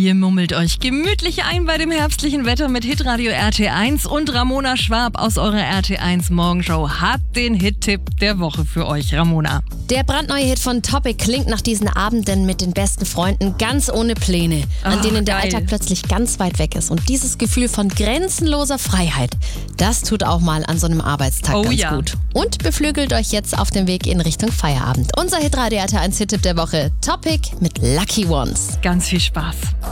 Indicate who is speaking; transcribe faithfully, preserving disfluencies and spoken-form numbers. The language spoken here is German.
Speaker 1: Ihr mummelt euch gemütlich ein bei dem herbstlichen Wetter mit Hitradio R T eins und Ramona Schwab aus eurer R T eins Morgenshow hat den Hit-Tipp der Woche für euch, Ramona.
Speaker 2: Der brandneue Hit von Topic klingt nach diesen Abenden mit den besten Freunden ganz ohne Pläne, an
Speaker 1: Oh,
Speaker 2: denen der
Speaker 1: geil.
Speaker 2: Alltag plötzlich ganz weit weg ist. Und dieses Gefühl von grenzenloser Freiheit, das tut auch mal an so einem Arbeitstag
Speaker 1: Oh,
Speaker 2: ganz
Speaker 1: ja.
Speaker 2: gut. Und beflügelt euch jetzt auf dem Weg in Richtung Feierabend. Unser Hitradio R T eins Hit-Tipp der Woche, Topic mit Lucky Ones.
Speaker 1: Ganz viel Spaß.